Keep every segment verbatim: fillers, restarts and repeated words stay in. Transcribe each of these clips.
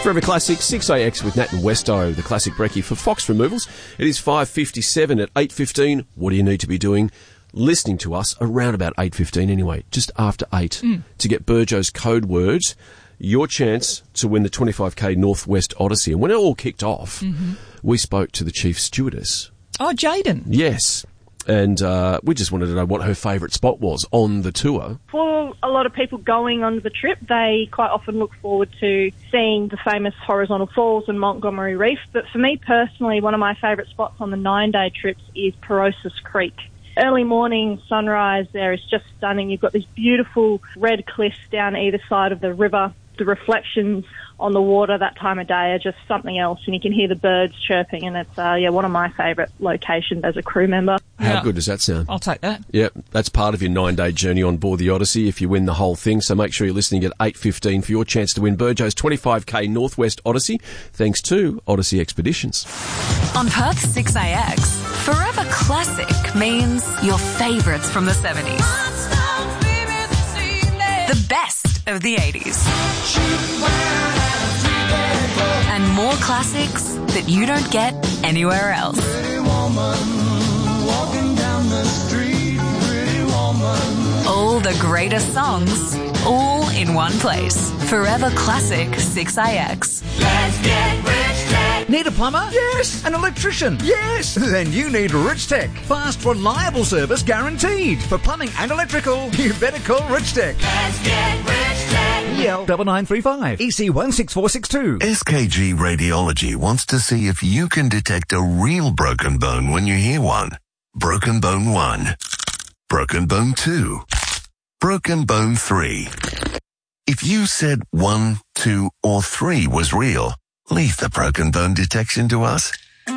Forever Classic, six A X with Nat and Westo, the classic brekkie for Fox Removals. It is five fifty-seven at eight fifteen. What do you need to be doing? Listening to us around about eight fifteen anyway, just after eight, mm. to get Burjo's code words, your chance to win the twenty-five K Northwest Odyssey. And when it all kicked off, mm-hmm. we spoke to the chief stewardess. Oh, Jaden. Yes. And uh, we just wanted to know what her favourite spot was on the tour. For a lot of people going on the trip, they quite often look forward to seeing the famous horizontal falls and Montgomery Reef. But for me personally, one of my favourite spots on the nine-day trips is Perosis Creek. Early morning sunrise there is just stunning. You've got these beautiful red cliffs down either side of the river. The reflections on the water that time of day are just something else, and you can hear the birds chirping, and it's uh, yeah one of my favourite locations as a crew member. How yeah. good does that sound? I'll take that. Yep, that's part of your nine-day journey on board the Odyssey if you win the whole thing, so make sure you're listening at eight fifteen for your chance to win Burjo's twenty-five K Northwest Odyssey, thanks to Odyssey Expeditions. On Perth's six A X, Forever Classic means your favourites from the seventies. The best of the eighties. And more classics that you don't get anywhere else. Pretty woman, walking down the street, pretty woman. All the greatest songs, all in one place. Forever Classic six A X. Let's get rich tech. Need a plumber? Yes. An electrician? Yes. Then you need Rich Tech. Fast, reliable service guaranteed. For plumbing and electrical, you better call Rich Tech. Let's get rich tech. E L nine nine three five, E C one six four six two. S K G Radiology wants to see if you can detect a real broken bone when you hear one. Broken bone one. Broken bone two. Broken bone three. If you said one, two, or three was real, leave the broken bone detection to us.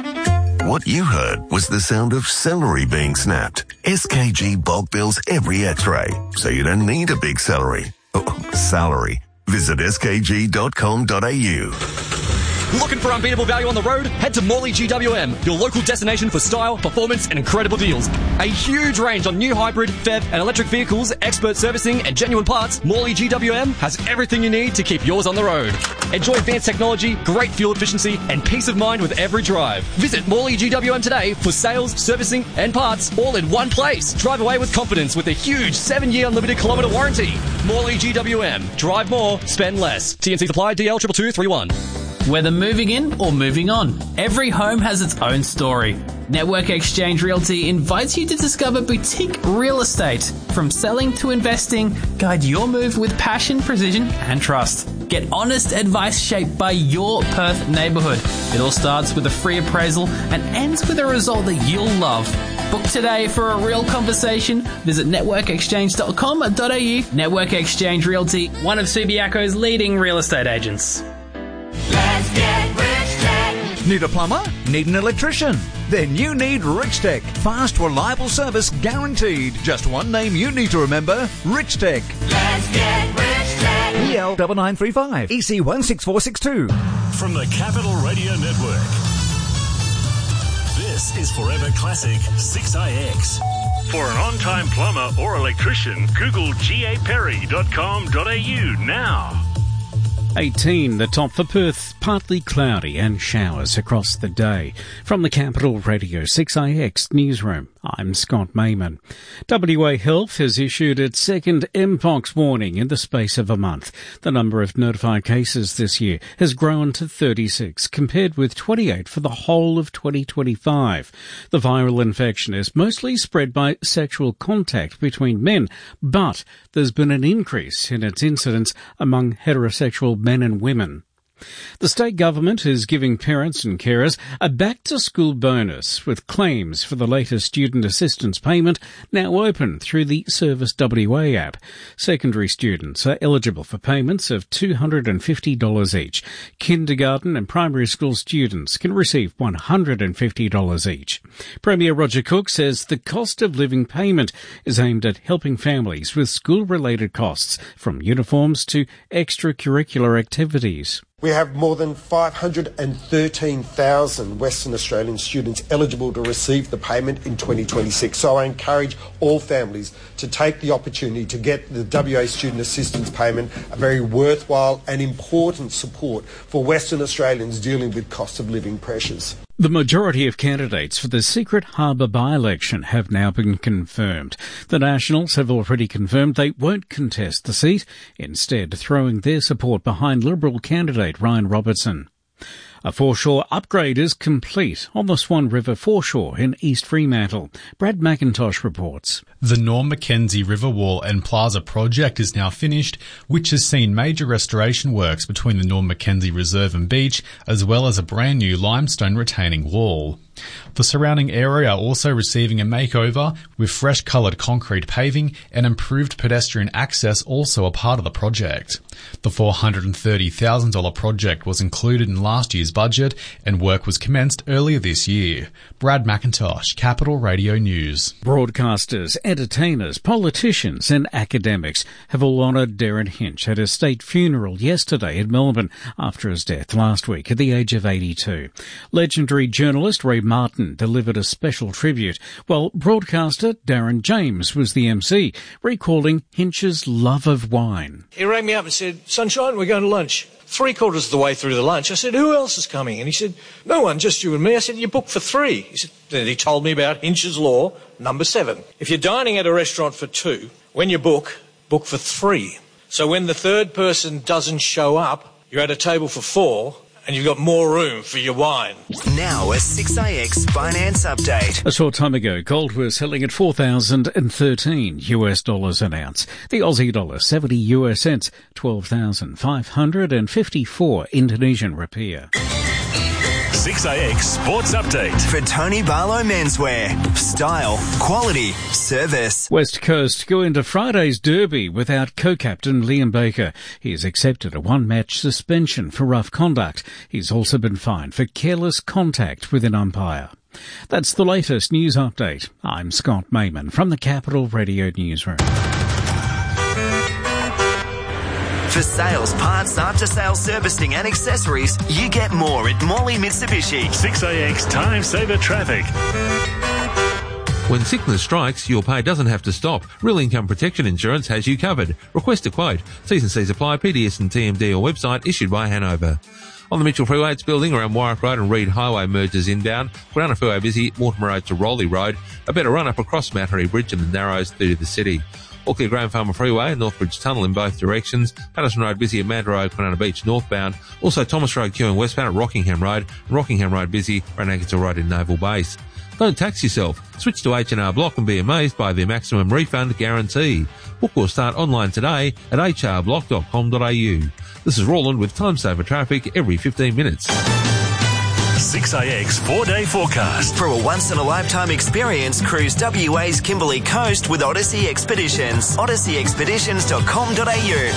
What you heard was the sound of celery being snapped. S K G bulk bills every x-ray, so you don't need a big celery. Oh, salary. Visit s k g dot com dot a u. Looking for unbeatable value on the road? Head to Morley G W M, your local destination for style, performance, and incredible deals. A huge range on new hybrid, P H E V, and electric vehicles, expert servicing, and genuine parts. Morley G W M has everything you need to keep yours on the road. Enjoy advanced technology, great fuel efficiency, and peace of mind with every drive. Visit Morley G W M today for sales, servicing, and parts, all in one place. Drive away with confidence with a huge seven-year unlimited kilometre warranty. Morley G W M. Drive more, spend less. T N C supply, D L two two two three one. Whether moving in or moving on, every home has its own story. Network Exchange Realty invites you to discover boutique real estate. From selling to investing, guide your move with passion, precision, and trust. Get honest advice shaped by your Perth neighbourhood. It all starts with a free appraisal and ends with a result that you'll love. Book today for a real conversation. Visit network exchange dot com dot a u. Network Exchange Realty, one of Subiaco's leading real estate agents. Let's get rich tech. Need a plumber? Need an electrician? Then you need Rich Tech. Fast, reliable service guaranteed. Just one name you need to remember, Rich Tech. Let's get rich tech. E L nine nine three five, E C one six four six two. From the Capital Radio Network, this is Forever Classic six A X. For an on-time plumber or electrician, Google g a perry dot com dot a u now. eighteen, the top for Perth, partly cloudy and showers across the day. From the Capital Radio six A X newsroom, I'm Scott Mayman. W A Health has issued its second Mpox warning in the space of a month. The number of notified cases this year has grown to thirty-six, compared with twenty-eight for the whole of twenty twenty-five. The viral infection is mostly spread by sexual contact between men, but there's been an increase in its incidence among heterosexual men and women. The state government is giving parents and carers a back-to-school bonus, with claims for the latest student assistance payment now open through the Service W A app. Secondary students are eligible for payments of two hundred fifty dollars each. Kindergarten and primary school students can receive one hundred fifty dollars each. Premier Roger Cook says the cost of living payment is aimed at helping families with school-related costs, from uniforms to extracurricular activities. We have more than five hundred thirteen thousand Western Australian students eligible to receive the payment in twenty twenty-six. So I encourage all families to take the opportunity to get the W A Student Assistance Payment, a very worthwhile and important support for Western Australians dealing with cost of living pressures. The majority of candidates for the Secret Harbour by-election have now been confirmed. The Nationals have already confirmed they won't contest the seat, instead throwing their support behind Liberal candidate Ryan Robertson. A foreshore upgrade is complete on the Swan River foreshore in East Fremantle. Brad McIntosh reports. The Norm Mackenzie River Wall and Plaza project is now finished, which has seen major restoration works between the Norm Mackenzie Reserve and beach, as well as a brand new limestone retaining wall. The surrounding area also receiving a makeover with fresh coloured concrete paving and improved pedestrian access, also a part of the project. The four hundred thirty thousand dollars project was included in last year's budget and work was commenced earlier this year. Brad McIntosh, Capital Radio News. Broadcasters, entertainers, politicians and academics have all honoured Darren Hinch at his state funeral yesterday in Melbourne after his death last week at the age of eighty-two. Legendary journalist Ray Martin delivered a special tribute, while broadcaster Darren James was the M C, recalling Hinch's love of wine. He rang me up and said, "Sunshine, we're going to lunch." Three quarters of the way through the lunch, I said, "Who else is coming?" And he said, "No one, just you and me." I said, "You booked for three." He said, then he told me about Hinch's Law, number seven. If you're dining at a restaurant for two, when you book, book for three. So when the third person doesn't show up, you're at a table for four, and you've got more room for your wine. Now a six A X finance update. A short time ago, gold was selling at four thousand thirteen U S dollars an ounce. The Aussie dollar, seventy U S cents, twelve thousand five hundred fifty-four Indonesian rupiah. six A X Sports Update. For Tony Barlow Menswear. Style, quality, service. West Coast go into Friday's derby without co-captain Liam Baker. He's accepted a one-match suspension for rough conduct. He's also been fined for careless contact with an umpire. That's the latest news update. I'm Scott Mayman from the Capital Radio Newsroom. For sales, parts, after-sales servicing and accessories, you get more at Morley Mitsubishi. six A X Time Saver Traffic. When sickness strikes, your pay doesn't have to stop. Real Income Protection Insurance has you covered. Request a quote. T's and C's apply. P D S and T M D or website issued by Hanover. On the Mitchell Freeway, it's building around Warwick Road and Reed Highway merges inbound. Corona Freeway busy, Mortimer Road to Rowley Road. A better run up across Mattery Bridge and the Narrows through to the city. All clear Graham Farmer Freeway and Northbridge Tunnel in both directions. Patterson Road busy at Manda Road, Kwinana Beach northbound. Also Thomas Road queuing westbound at Rockingham Road. And Rockingham Road busy around Ankersville Road in Naval Base. Don't tax yourself. Switch to H and R Block and be amazed by their maximum refund guarantee. Book or start online today at h r block dot com dot a u. This is Roland with Time Saver Traffic every fifteen minutes. six A X four-day forecast. For a once-in-a-lifetime experience, cruise W A's Kimberley Coast with Odyssey Expeditions. odyssey expeditions dot com dot a u.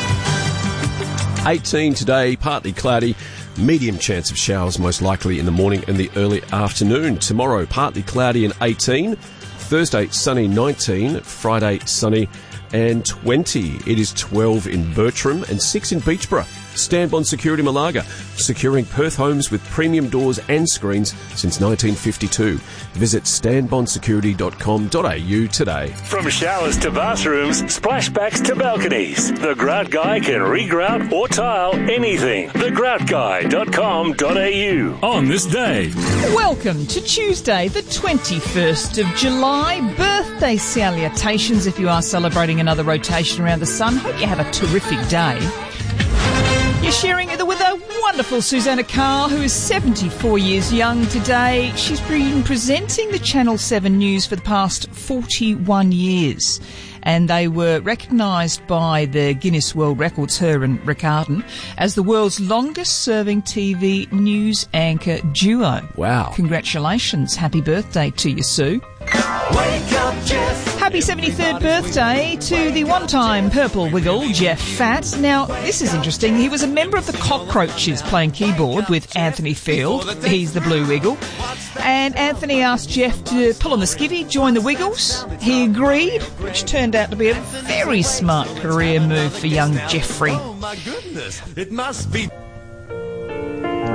eighteen today, partly cloudy. Medium chance of showers most likely in the morning and the early afternoon. Tomorrow, partly cloudy and eighteen. Thursday, sunny nineteen. Friday, sunny and twenty. It is twelve in Bertram and six in Beachborough. Stanbond Security Malaga, securing Perth homes with premium doors and screens since nineteen fifty-two. Visit stanbond security dot com dot a u today. From showers to bathrooms, splashbacks to balconies, the Grout Guy can regrout or tile anything. the grout guy dot com dot a u. On this day. Welcome to Tuesday, the twenty-first of July. Birthday salutations if you are celebrating another rotation around the sun. Hope you have a terrific day. You're sharing it with a wonderful Susanna Carl, who is seventy-four years young today. She's been presenting the Channel seven News for the past forty-one years. And they were recognised by the Guinness World Records, her and Rick Arden, as the world's longest-serving T V news anchor duo. Wow. Congratulations. Happy birthday to you, Sue. Wake up, Jeff. Happy seventy-third birthday to the one-time Purple Wiggle, Jeff Fatt. Now, this is interesting. He was a member of the Cockroaches playing keyboard with Anthony Field. He's the Blue Wiggle. And Anthony asked Jeff to pull on the skivvy, join the Wiggles. He agreed, which turned out to be a very smart career move for young Jeffrey. Oh, my goodness. It must be...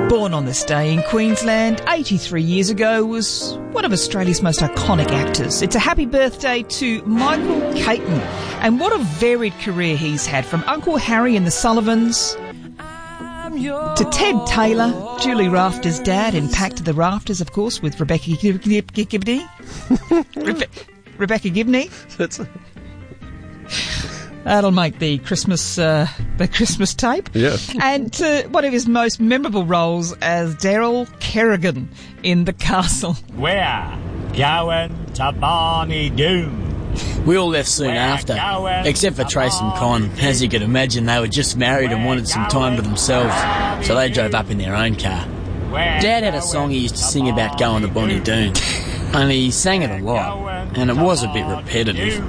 Born on this day in Queensland eighty-three years ago, was one of Australia's most iconic actors. It's a happy birthday to Michael Caton, and what a varied career he's had, from Uncle Harry and the Sullivans to Ted Taylor, Julie Rafter's dad in Packed to the Rafters, of course, with Rebecca Gibney. Rebe- Rebecca Gibney. That's... That'll make the Christmas uh, the Christmas tape. Yeah. And uh, one of his most memorable roles as Daryl Kerrigan in The Castle. We're going to Barney Doon. We all left soon after, except for Trace and Con. As you can imagine, they were just married and wanted some time to themselves, so they drove up in their own car. Dad had a song he used to sing about going to Bonnie Doon, only he sang it a lot, and it was a bit repetitive.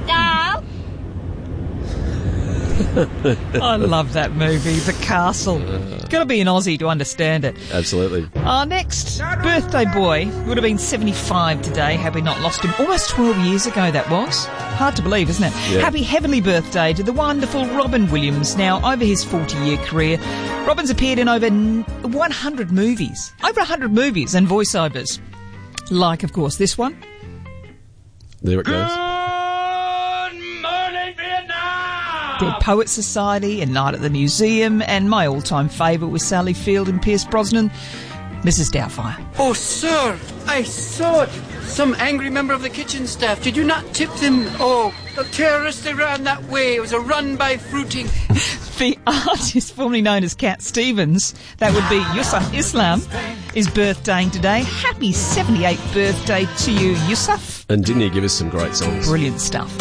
I love that movie, The Castle. Got to be an Aussie to understand it. Absolutely. Our next birthday boy would have been seventy-five today had we not lost him. Almost twelve years ago that was. Hard to believe, isn't it? Yeah. Happy heavenly birthday to the wonderful Robin Williams. Now, over his forty-year career, Robin's appeared in over one hundred movies. Over one hundred movies and voiceovers. Like, of course, this one. There it goes. Dead Poets Society and Night at the Museum, and my all-time favourite with Sally Field and Pierce Brosnan, Missus Doubtfire. Oh, sir, I saw it. Some angry member of the kitchen staff. Did you not tip them? Oh, the terrorists, they ran that way. It was a run by fruiting. The artist formerly known as Cat Stevens, that would be Yusuf Islam, is birthdaying today. Happy seventy-eighth birthday to you, Yusuf. And didn't he give us some great songs? Brilliant stuff.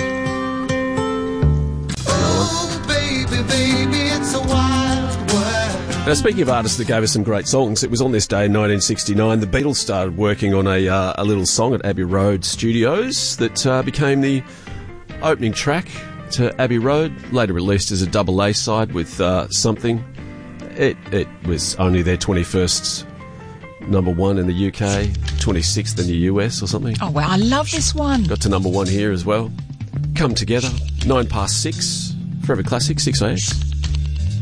Now, speaking of artists that gave us some great songs, it was on this day in nineteen sixty-nine the Beatles started working on a uh, a little song at Abbey Road Studios that uh, became the opening track to Abbey Road, later released as a double A side with uh, Something. It, it was only their twenty-first number one in the U K, twenty-sixth in the U S or something. Oh, wow, I love this one. Got to number one here as well. Come Together, nine past six, Forever Classic, six A M.